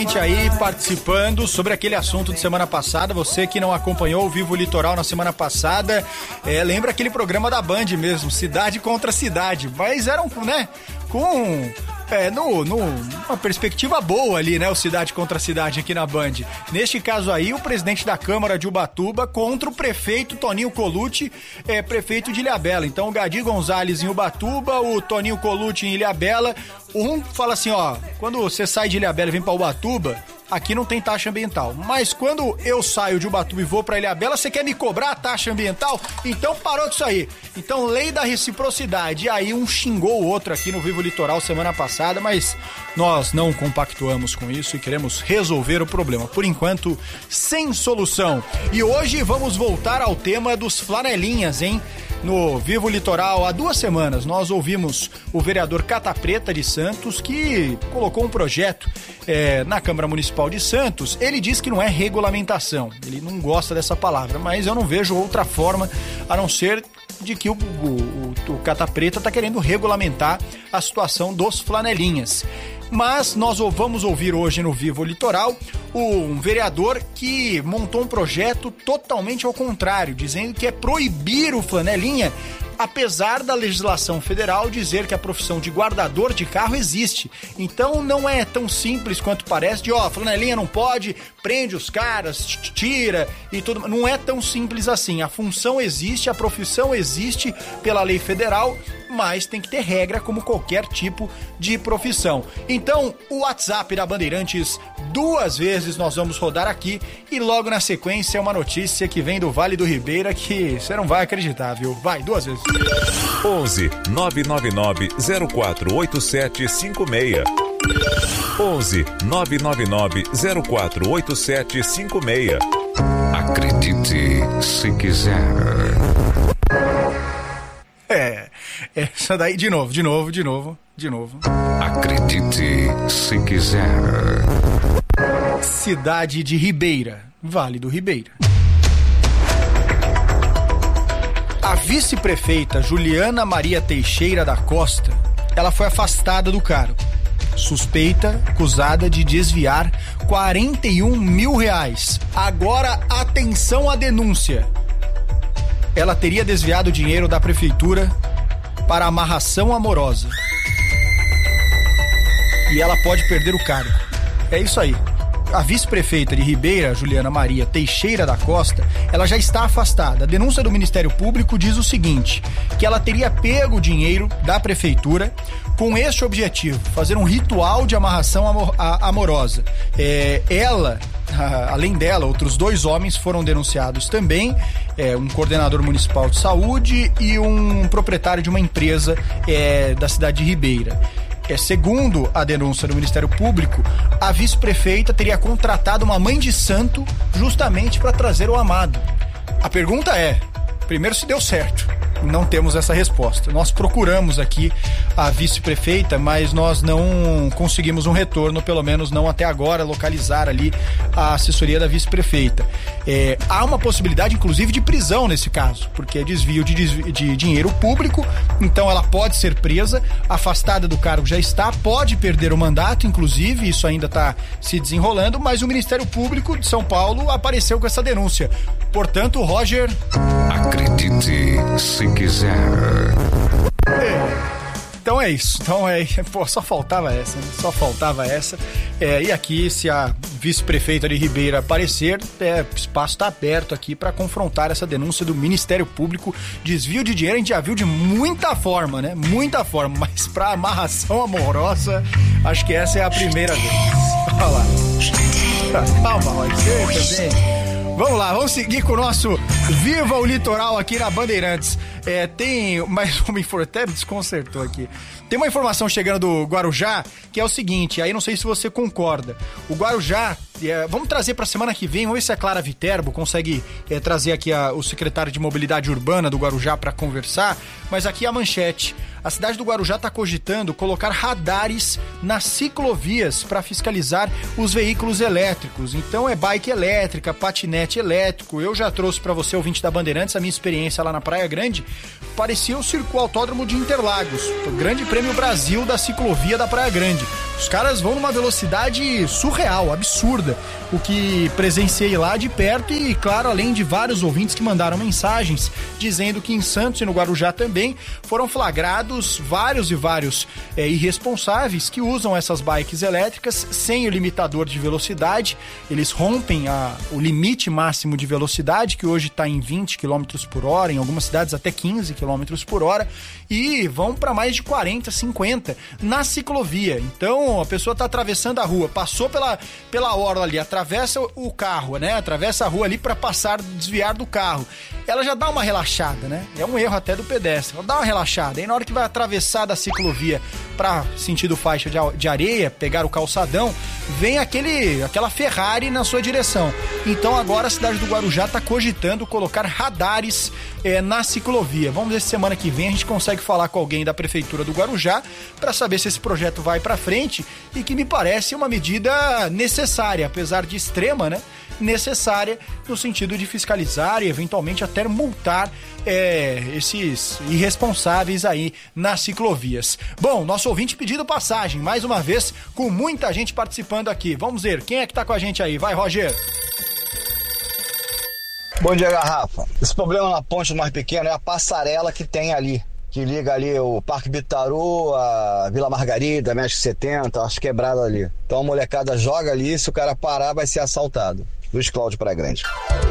Aí participando sobre aquele assunto de semana passada. Você que não acompanhou o Vivo Litoral na semana passada, lembra aquele programa da Band mesmo, Cidade contra Cidade, mas eram, né, com numa perspectiva boa ali, né, o Cidade contra Cidade aqui na Band. Neste caso aí, o presidente da Câmara de Ubatuba contra o prefeito Toninho Colucci, prefeito de Ilhabela. Então o Gadi Gonzalez em Ubatuba, o Toninho Colucci em Ilhabela. Um fala assim, ó, quando você sai de Ilhabela e vem pra Ubatuba, aqui não tem taxa ambiental. Mas quando eu saio de Ubatuba e vou pra Ilhabela, você quer me cobrar a taxa ambiental? Então parou com isso aí. Então, lei da reciprocidade. E aí um xingou o outro aqui no Vivo Litoral semana passada, mas nós não compactuamos com isso e queremos resolver o problema. Por enquanto, sem solução. E hoje vamos voltar ao tema dos flanelinhas, hein? No Vivo Litoral, há 2 semanas, nós ouvimos o vereador Cata Preta de Santos, que colocou um projeto na Câmara Municipal de Santos. Ele diz que não é regulamentação, ele não gosta dessa palavra, mas eu não vejo outra forma a não ser de que o Cata Preta está querendo regulamentar a situação dos flanelinhas. Mas nós vamos ouvir hoje no Vivo Litoral um vereador que montou um projeto totalmente ao contrário, dizendo que é proibir o flanelinha, apesar da legislação federal dizer que a profissão de guardador de carro existe. Então não é tão simples quanto parece de, flanelinha não pode, prende os caras, tira e tudo. Não é tão simples assim. A função existe, a profissão existe pela lei federal, mas tem que ter regra como qualquer tipo de profissão. Então, o WhatsApp da Bandeirantes, 2 vezes nós vamos rodar aqui e logo na sequência é uma notícia que vem do Vale do Ribeira que você não vai acreditar, viu? Vai, 2 vezes. 11 999 048756. 11 999 048756. Acredite se quiser. Essa daí, de novo. Acredite se quiser. Cidade de Ribeira, Vale do Ribeira. A vice-prefeita Juliana Maria Teixeira da Costa, ela foi afastada do cargo. Suspeita, acusada de desviar R$41 mil. Agora, atenção à denúncia. Ela teria desviado dinheiro da prefeitura para amarração amorosa. E ela pode perder o cargo. É isso aí. A vice-prefeita de Ribeira, Juliana Maria Teixeira da Costa, ela já está afastada. A denúncia do Ministério Público diz o seguinte, que ela teria pego o dinheiro da prefeitura com este objetivo, fazer um ritual de amarração amorosa. Ela, além dela, outros 2 homens foram denunciados também, um coordenador municipal de saúde e um proprietário de uma empresa da cidade de Ribeira. Segundo a denúncia do Ministério Público, a vice-prefeita teria contratado uma mãe de santo justamente para trazer o amado. A pergunta é, primeiro, se deu certo. Não temos essa resposta. Nós procuramos aqui a vice-prefeita, mas nós não conseguimos um retorno, pelo menos não até agora, localizar ali a assessoria da vice-prefeita. Há uma possibilidade, inclusive, de prisão nesse caso, porque é desvio de dinheiro público, então ela pode ser presa, afastada do cargo já está, pode perder o mandato, inclusive, isso ainda está se desenrolando, mas o Ministério Público de São Paulo apareceu com essa denúncia. Portanto, Roger... Acredite se quiser. Então é isso. Só faltava essa, né? E aqui, se a vice-prefeita de Ribeira aparecer, o espaço está aberto aqui para confrontar essa denúncia do Ministério Público. Desvio de dinheiro a gente já viu de muita forma, né? Muita forma, mas para amarração amorosa, acho que essa é a primeira vez. Olha lá. Calma, Roger, você também. Vamos lá, vamos seguir com o nosso Viva o Litoral aqui na Bandeirantes. Tem mais uma informação, até me desconcertou aqui. Tem uma informação chegando do Guarujá, que é o seguinte, aí não sei se você concorda. O Guarujá, vamos trazer para a semana que vem, vamos ver se a Clara Viterbo consegue trazer aqui o secretário de Mobilidade Urbana do Guarujá para conversar, mas aqui a manchete. A cidade do Guarujá está cogitando colocar radares nas ciclovias para fiscalizar os veículos elétricos. Então é bike elétrica, patinete elétrico. Eu já trouxe para você, ouvinte da Bandeirantes, a minha experiência lá na Praia Grande. Parecia o Circo Autódromo de Interlagos, o Grande Prêmio Brasil da ciclovia da Praia Grande. Os caras vão numa velocidade surreal, absurda, o que presenciei lá de perto e, claro, além de vários ouvintes que mandaram mensagens dizendo que em Santos e no Guarujá também foram flagrados vários irresponsáveis que usam essas bikes elétricas sem o limitador de velocidade. Eles rompem o limite máximo de velocidade, que hoje está em 20 km por hora, em algumas cidades até 15 km por hora, e vão para mais de 40, 50 na ciclovia. Então a pessoa está atravessando a rua, passou pela orla ali, atravessa o carro, né? Atravessa a rua ali para desviar do carro. Ela já dá uma relaxada, né? É um erro até do pedestre. Ela dá uma relaxada. Aí na hora que vai atravessar da ciclovia para sentido faixa de areia, pegar o calçadão, vem aquela Ferrari na sua direção. Então agora a cidade do Guarujá está cogitando colocar radares na ciclovia. Vamos ver se semana que vem a gente consegue falar com alguém da prefeitura do Guarujá para saber se esse projeto vai para frente, e que me parece uma medida necessária, apesar de extrema, né? Necessária no sentido de fiscalizar e eventualmente até multar esses irresponsáveis aí nas ciclovias. Bom, nosso ouvinte pedindo passagem, mais uma vez, com muita gente participando aqui. Vamos ver, quem é que tá com a gente aí? Vai, Roger! Bom dia, Garrafa. Esse problema na ponte mais pequena é a passarela que tem ali, que liga ali o Parque Bitaru, a Vila Margarida, México 70, as quebradas ali. Então a molecada joga ali, se o cara parar vai ser assaltado. Luiz Cláudio Praia Grande.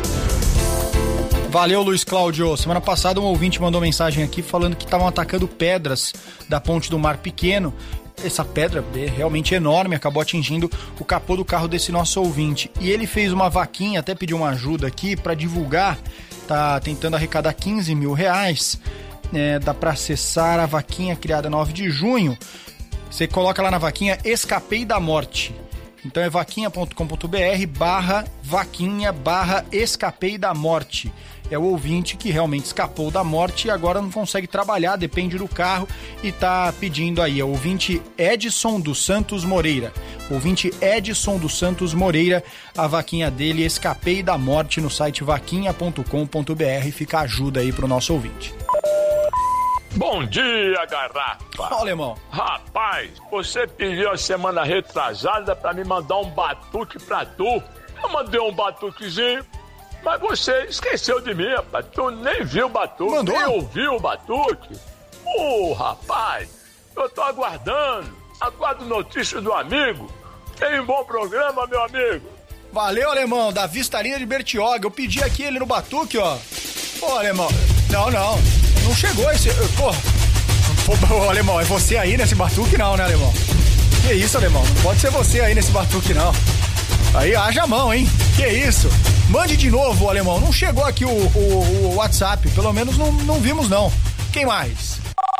Valeu, Luiz Cláudio. Semana passada um ouvinte mandou mensagem aqui falando que estavam atacando pedras da ponte do Mar Pequeno. Essa pedra é realmente enorme, acabou atingindo o capô do carro desse nosso ouvinte. E ele fez uma vaquinha, até pediu uma ajuda aqui para divulgar, tá tentando arrecadar R$15 mil. Dá para acessar a vaquinha criada 9 de junho. Você coloca lá na vaquinha Escapei da Morte. Então é vaquinha.com.br/vaquinha/escapei da morte. É o ouvinte que realmente escapou da morte e agora não consegue trabalhar, depende do carro e tá pedindo aí. É o ouvinte Edson dos Santos Moreira. A vaquinha dele, Escapei da Morte, no site vaquinha.com.br. Fica a ajuda aí pro nosso ouvinte. Bom dia, Garrafa. Ó, Alemão. Rapaz, você pediu a semana retrasada pra me mandar um batuque pra tu. Eu mandei um batuquezinho, mas você esqueceu de mim, rapaz. Tu nem viu o batuque, mandou? Nem ouviu o batuque. Rapaz, eu tô aguardo notícia do amigo. Tem um bom programa, meu amigo. Valeu, Alemão, da Vistaria de Bertioga. Eu pedi aqui ele no batuque, ó. Pô, Alemão, não chegou esse... Porra, Alemão, é você aí nesse batuque não, né, Alemão? Que isso, Alemão, não pode ser você aí nesse batuque não. Aí, haja mão, hein? Que isso? Mande de novo, Alemão, não chegou aqui o WhatsApp, pelo menos não vimos não. Quem mais?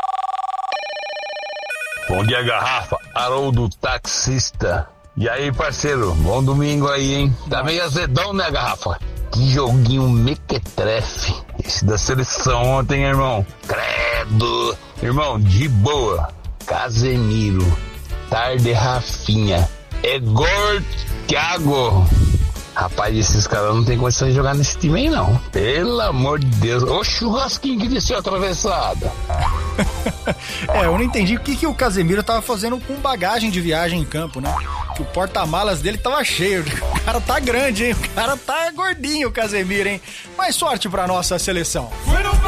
Bom dia, Garrafa, Haroldo taxista. E aí, parceiro, bom domingo aí, hein? Tá meio azedão, né, Garrafa? Que joguinho mequetrefe. Esse da seleção ontem, irmão. Credo. Irmão, de boa. Casemiro. Tarde Rafinha. É gol Thiago. Rapaz, esses caras não tem condição de jogar nesse time aí, não. Pelo amor de Deus. Ô churrasquinho que desceu atravessada. Eu não entendi o que o Casemiro tava fazendo com bagagem de viagem em campo, né? Que o porta-malas dele tava cheio. O cara tá grande, hein? O cara tá gordinho, o Casemiro, hein? Mais sorte pra nossa seleção.